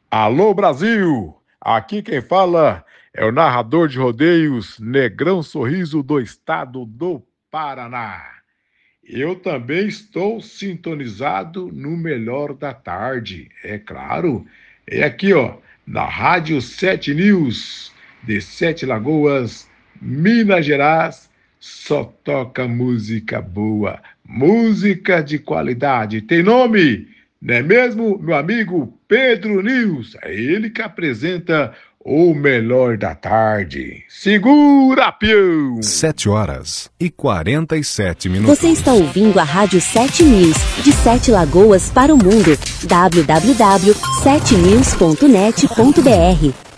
Alô Brasil, aqui quem fala é o narrador de rodeios Negrão Sorriso do estado do Paraná. Eu também estou sintonizado no melhor da tarde, é claro. É aqui, ó, na Rádio 7 News, de Sete Lagoas, Minas Gerais, só toca música boa, música de qualidade. Tem nome, não é mesmo, meu amigo Pedro News? É ele que apresenta o melhor da tarde. Segura, peão! 7h47. Você está ouvindo a Rádio 7 News, de Sete Lagoas para o mundo. www.7news.net.br